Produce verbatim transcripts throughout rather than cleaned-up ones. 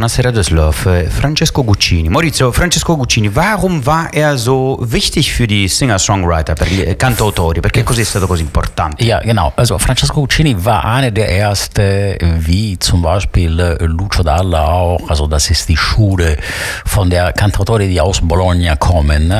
Buonasera Düsseldorf. Francesco Guccini. Maurizio, Francesco Guccini, warum war er so wichtig für die Singer-Songwriter, per gli cantautori? Perché così è stato così importante? Ja, genau. Also Francesco Guccini war einer der ersten, wie zum Beispiel Lucio Dalla auch. Also das ist die Schule von der Cantautori, die aus Bologna kommen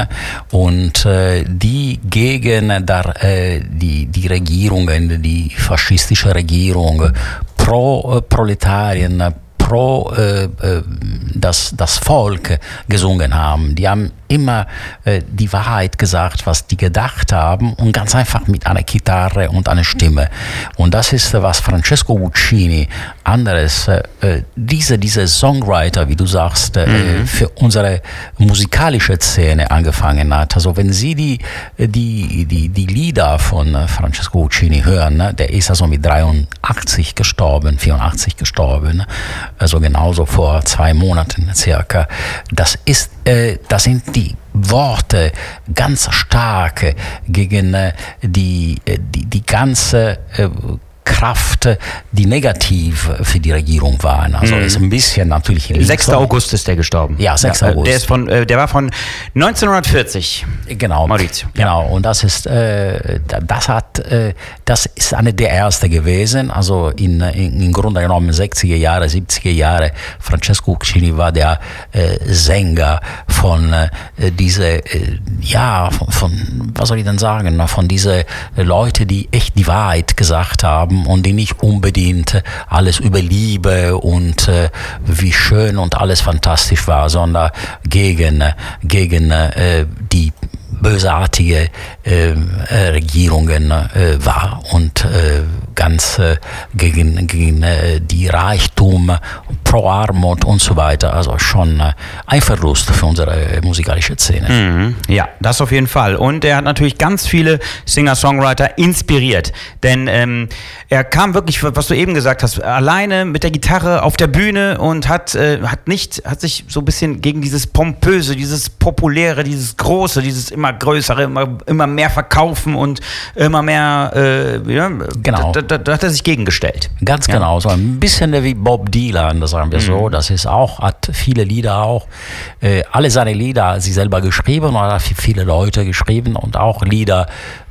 und äh, die gegen der, äh, die, die Regierungen, die faschistische Regierung pro äh, Proletarien, pro äh, äh, das, das Volk gesungen haben. Die haben immer äh, die Wahrheit gesagt, was die gedacht haben und ganz einfach mit einer Gitarre und einer Stimme. Und das ist, was Francesco Guccini anderes, äh, diese, diese Songwriter, wie du sagst, äh, mhm. für unsere musikalische Szene angefangen hat. Also wenn Sie die, die, die, die Lieder von Francesco Guccini hören, ne, der ist also mit dreiundachtzig gestorben, vierundachtzig gestorben, also genauso vor zwei Monaten circa. Das ist, äh, das sind die Worte ganz stark gegen äh, die, die, die ganze äh, Kraft, die negativ für die Regierung waren. Also mhm. ist ein bisschen natürlich... sechster August ist der gestorben. Ja, sechster August. Der, ist von, der war von neunzehnhundertvierzig. Genau. Maurizio. Genau. Und das ist, äh, das hat, äh, das ist eine der ersten gewesen. Also in, in, im Grunde genommen sechziger Jahre, siebziger Jahre. Francesco Guccini war der äh, Sänger von äh, diese, äh, ja, von, von, was soll ich denn sagen, von diese äh, Leute, die echt die Wahrheit gesagt haben und die nicht unbedingt alles über Liebe und äh, wie schön und alles fantastisch war, sondern gegen, gegen äh, die bösartige äh, Regierungen äh, war und äh, ganz äh, gegen, gegen äh, die Reichtum, pro Armut und so weiter. Also schon äh, ein Verlust für unsere musikalische Szene. Mhm. Ja, das auf jeden Fall. Und er hat natürlich ganz viele Singer-Songwriter inspiriert. Denn ähm, er kam wirklich, was du eben gesagt hast, alleine mit der Gitarre auf der Bühne und hat, äh, hat nicht, hat sich so ein bisschen gegen dieses Pompöse, dieses Populäre, dieses Große, dieses immer größere, immer, immer mehr verkaufen und immer mehr, äh, ja, genau. da, da, da hat er sich gegengestellt. Ganz ja. genau, so ein bisschen wie Bob Dylan, das sagen wir mhm. so, das ist auch, hat viele Lieder auch, äh, alle seine Lieder hat sie selber geschrieben und hat viele Leute geschrieben und auch Lieder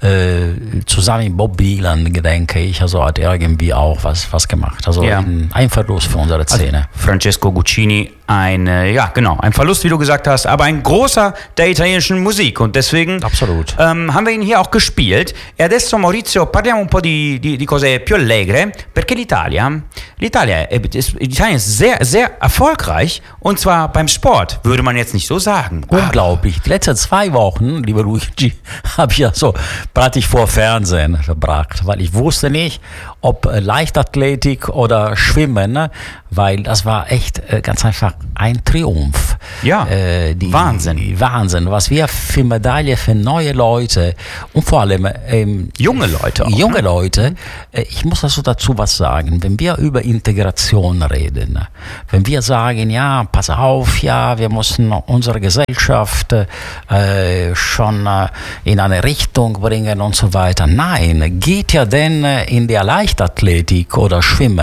äh, zusammen mit Bob Dylan, denke ich, also hat er irgendwie auch was, was gemacht, also ja. ein, ein Verlust für unsere Szene. Also Francesco Guccini, ein, äh, ja genau, ein Verlust, wie du gesagt hast, aber ein großer der italienischen Musik und deswegen Absolut. Ähm, haben wir ihn hier auch gespielt. E adesso Maurizio parliamo un po' di, di, di cose più allegre, perché l'Italia, l'Italia ist, Italien ist sehr, sehr erfolgreich und zwar beim Sport, würde man jetzt nicht so sagen. Unglaublich. Die letzten zwei Wochen, lieber Luigi, habe ich ja so praktisch vor Fernsehen verbracht, weil ich wusste nicht, ob Leichtathletik oder Schwimmen, weil das war echt ganz einfach ein Triumph. Ja, äh, die, Wahnsinn. Die, Wahnsinn, was wir für Medaille für neue Leute und vor allem ähm, junge Leute auch, junge ne? Leute, äh, ich muss also dazu was sagen, wenn wir über Integration reden, wenn wir sagen, ja, pass auf, ja, wir müssen unsere Gesellschaft äh, schon äh, in eine Richtung bringen und so weiter. Nein, geht ja denn in der Leichtathletik oder Schwimmen